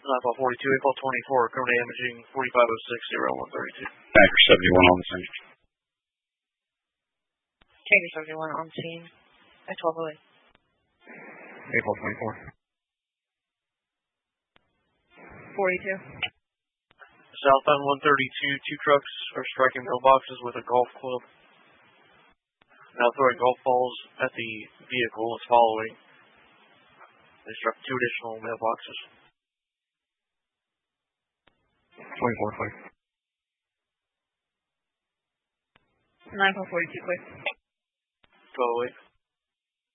942, April 24, criminal damaging 4506-0132. Tanker 71 on the scene. Tanker 71 on scene at 1208. April 24. 42. Southbound 132, two trucks are striking mailboxes with a golf club. Now throwing golf balls at the vehicle is following. They struck two additional mailboxes. 24, please. 942, quick. 1208.